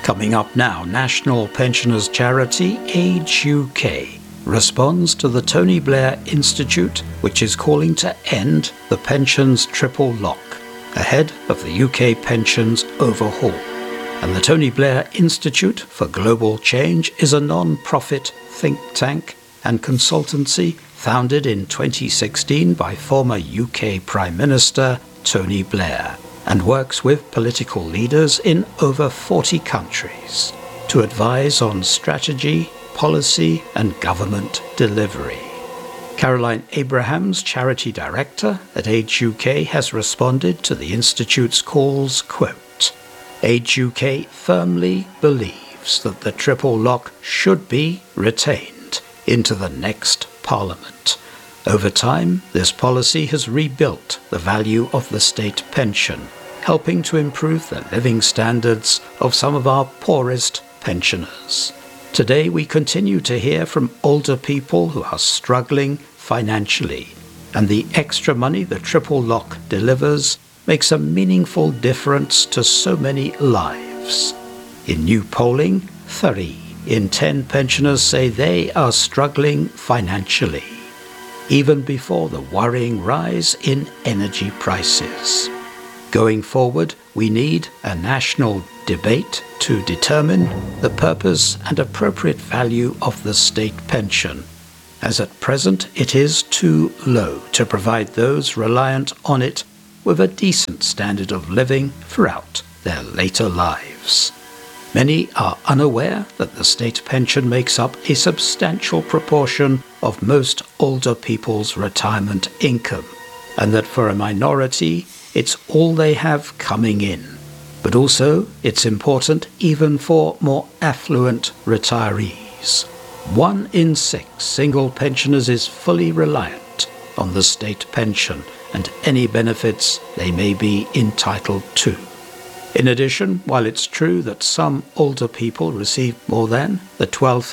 Coming up now, national pensioners charity Age UK responds to the Tony Blair Institute, which is calling to end the pensions triple lock ahead of the UK pensions overhaul. And the Tony Blair Institute for Global Change is a non-profit think tank and consultancy founded in 2016 by former UK Prime Minister Tony Blair, and works with political leaders in over 40 countries to advise on strategy, policy and government delivery. Caroline Abrahams, Charity Director at Age UK, has responded to the Institute's calls, quote, "Age UK firmly believes that the triple lock should be retained into the next Parliament. Over time, this policy has rebuilt the value of the state pension, helping to improve the living standards of some of our poorest pensioners. Today, we continue to hear from older people who are struggling financially, and the extra money the triple lock delivers makes a meaningful difference to so many lives. In new polling, 3 in 10 pensioners say they are struggling financially, even before the worrying rise in energy prices. Going forward, we need a national debate to determine the purpose and appropriate value of the state pension, as at present it is too low to provide those reliant on it with a decent standard of living throughout their later lives. Many are unaware that the state pension makes up a substantial proportion of most older people's retirement income, and that for a minority, it's all they have coming in. But also, it's important even for more affluent retirees. 1 in 6 single pensioners is fully reliant on the state pension and any benefits they may be entitled to. In addition, while it's true that some older people receive more than the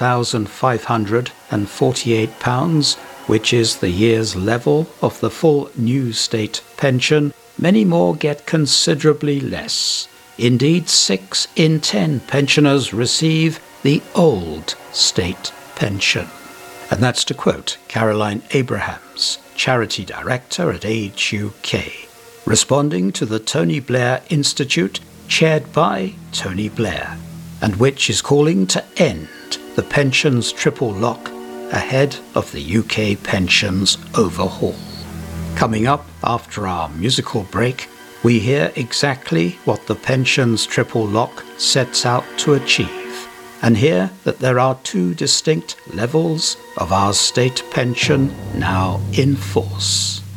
£12,548, which is the year's level of the full new state pension, many more get considerably less. Indeed, 6 in 10 pensioners receive the old state pension. And that's to quote Caroline Abrahams, Charity Director at Age UK, responding to the Tony Blair Institute, chaired by Tony Blair, and which is calling to end the pensions triple lock ahead of the UK pensions overhaul. Coming up after our musical break, we hear exactly what the pensions triple lock sets out to achieve, and hear that there are 2 distinct levels of our state pension now in force.